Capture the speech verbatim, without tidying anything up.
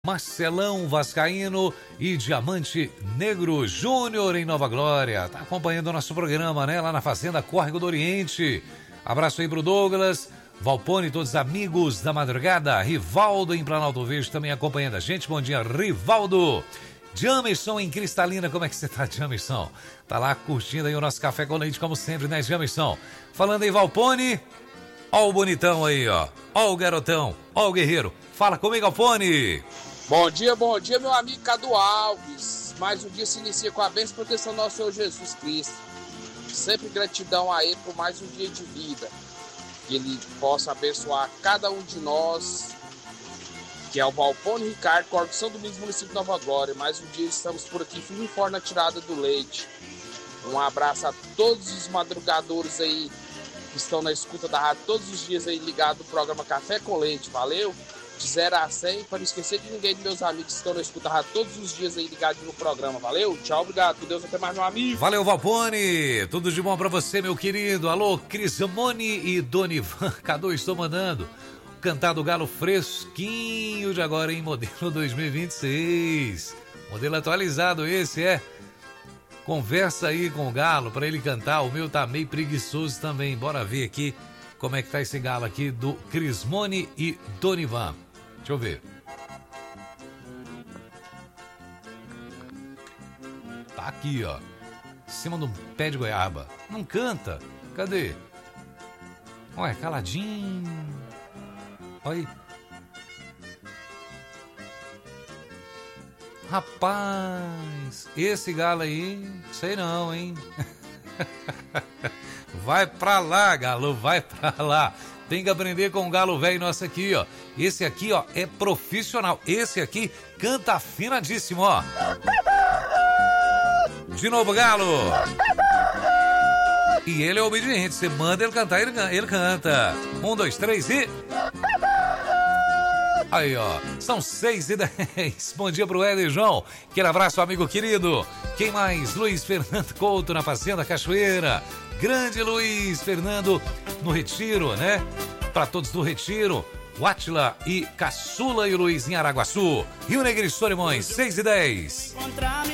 Marcelão Vascaíno e Diamante Negro Júnior em Nova Glória. Tá acompanhando o nosso programa, né? Lá na Fazenda Córrego do Oriente. Abraço aí pro Douglas, Valpone, todos os amigos da madrugada. Rivaldo em Planalto Verde também acompanhando a gente. Bom dia, Rivaldo. Jamerson em Cristalina, como é que você tá, Jamerson? Tá lá curtindo aí o nosso café com leite, como sempre, né, Jamerson? Falando aí, Valpone, ó o bonitão aí, ó. Ó o garotão, ó o guerreiro. Fala comigo, Valpone. Bom dia, bom dia, meu amigo Cadu Alves. Mais um dia se inicia com a bênção e proteção do nosso Senhor Jesus Cristo. Sempre gratidão a Ele por mais um dia de vida. Que Ele possa abençoar cada um de nós, que é o Valpone Ricardo, Corpo São Domingos, município de Nova Glória. Mais um dia estamos por aqui, firme e forte na tirada do leite. Um abraço a todos os madrugadores aí que estão na escuta da rádio todos os dias aí ligado no programa Café com Leite. Valeu? De zero a cem, para não esquecer de ninguém dos meus amigos que estão na escuta rádio todos os dias aí ligados no programa. Valeu? Tchau, obrigado. Com Deus, até mais, meu amigo. Valeu, Valpone. Tudo de bom pra você, meu querido. Alô, Crisamone e Donivan. Cadu, estou mandando cantar do Galo fresquinho de agora, em modelo dois mil e vinte e seis. Modelo atualizado esse, é? Conversa aí com o Galo pra ele cantar. O meu tá meio preguiçoso também. Bora ver aqui como é que tá esse Galo aqui do Crismone e Donivan. Deixa eu ver. Tá aqui, ó. Em cima de um pé de goiaba. Não canta. Cadê? Olha, caladinho. Olha aí. Rapaz, esse galo aí, sei não, hein? Vai pra lá, Galo, vai pra lá. Tem que aprender com o Galo velho nosso aqui, ó. Esse aqui, ó, é profissional. Esse aqui canta afinadíssimo, ó. De novo, Galo. E ele é obediente. Você manda ele cantar, ele, ele canta. Um, dois, três e... Aí, ó, são seis e dez. Bom dia pro Hélio e João. Aquele abraço, amigo querido. Quem mais? Luiz Fernando Couto na Fazenda Cachoeira. Grande Luiz Fernando no Retiro, né? Para todos do Retiro. O Átila e Caçula e o Luiz em Araguaçu. Rio Negro e Solimões, seis e dez.